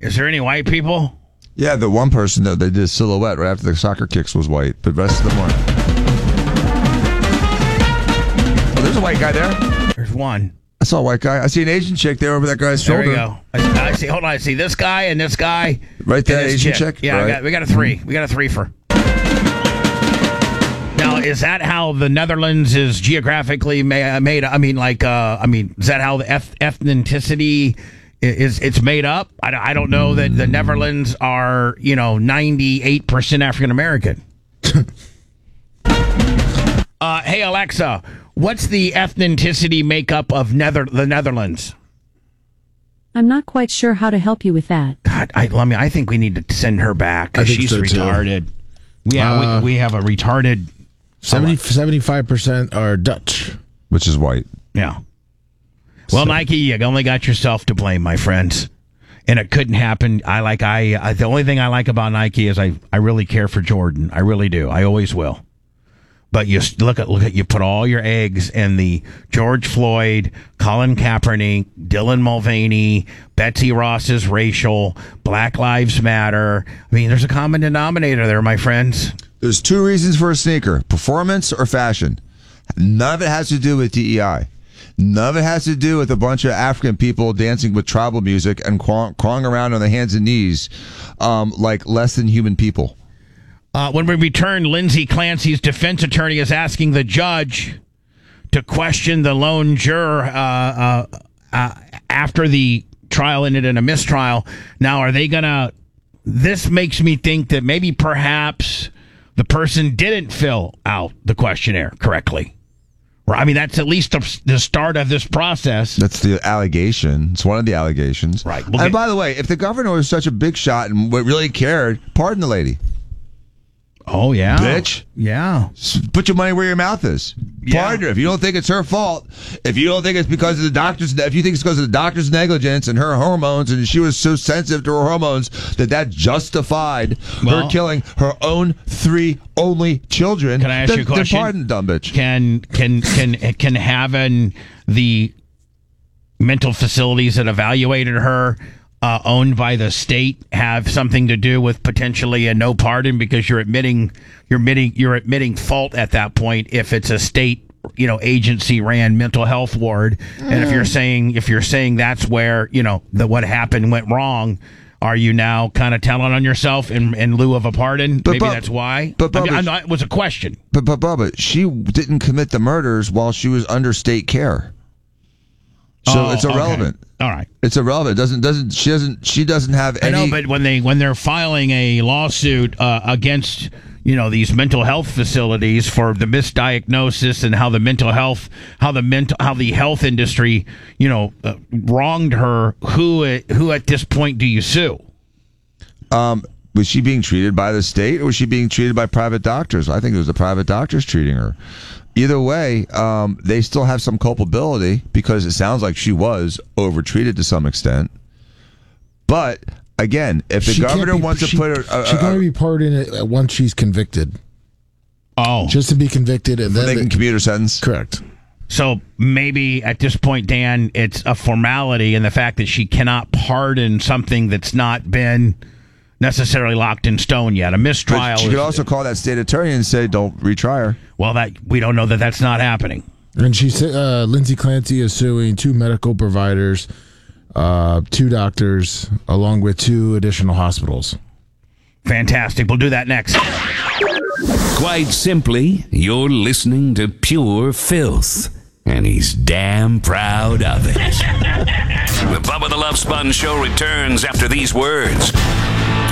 Is there any white people? Yeah, the one person that they did a silhouette right after the soccer kicks was white, but the rest of them weren't. Oh, there's a white guy there. There's one. I saw a white guy. I see an Asian chick there over that guy's shoulder. There we go. I see. Hold on. I see this guy and this guy. Right there, Asian chick. chick? Yeah, right. we got a three. We got a three for. Now, is that how the Netherlands is geographically made? I mean, is that how the ethnicity is? It's made up. I don't know that the Netherlands are 98% African American. Hey Alexa, what's the ethnicity makeup of the Netherlands? I'm not quite sure how to help you with that. God, I think we need to send her back because she's so retarded. Yeah, we have a retarded. 75% are Dutch, which is white. Yeah. Well, Nike, you only got yourself to blame, my friends. And it couldn't happen. The only thing I like about Nike is I really care for Jordan. I really do. I always will. But you look at you put all your eggs in the George Floyd, Colin Kaepernick, Dylan Mulvaney, Betsy Ross's racial, Black Lives Matter. I mean, there's a common denominator there, my friends. There's two reasons for a sneaker: performance or fashion. None of it has to do with DEI. None of it has to do with a bunch of African people dancing with tribal music and crawling around on their hands and knees like less than human people. When we return, Lindsay Clancy's defense attorney is asking the judge to question the lone juror after the trial ended in a mistrial. Now, are they going to... This makes me think that maybe perhaps the person didn't fill out the questionnaire correctly. I mean, that's at least the start of this process. That's the allegation. It's one of the allegations. Right. And by the way, if the governor was such a big shot and really cared, pardon the lady. Oh, yeah. Bitch. Yeah. Put your money where your mouth is. Yeah. Pardon her. If you don't think it's her fault, if you don't think it's because of the doctor's, if you think it's because of the doctor's negligence and her hormones, and she was so sensitive to her hormones that justified her killing her own three only children. Can I ask you a question? Then pardon, dumb bitch. Can having the mental facilities that evaluated her owned by the state have something to do with potentially a no pardon, because you're admitting fault at that point if it's a state agency ran mental health ward, and if you're saying that's where what happened went wrong, are you now kind of telling on yourself in lieu of a pardon? Maybe that's why. But it was a question. But Bubba, she didn't commit the murders while she was under state care. So it's irrelevant. Okay. All right, it's irrelevant. She doesn't have any. I know, but when they're filing a lawsuit against these mental health facilities for the misdiagnosis and how the health industry wronged her, who at this point do you sue? Was she being treated by the state, or was she being treated by private doctors? I think it was the private doctors treating her. Either way, they still have some culpability because it sounds like she was overtreated to some extent. But again, if the governor wants to put her, she got to be pardoned once she's convicted. Oh, just to be convicted, and then they can commute her sentence. Correct. So maybe at this point, Dan, it's a formality, and the fact that she cannot pardon something that's not been necessarily locked in stone yet. A mistrial. But she could also call that state attorney and say, "Don't retry her." Well, that we don't know that's not happening. And she said, Lindsay Clancy is suing 2 medical providers, 2 doctors, along with 2 additional hospitals. Fantastic. We'll do that next. Quite simply, you're listening to pure filth, and he's damn proud of it. The Bubba the Love Sponge Show returns after these words.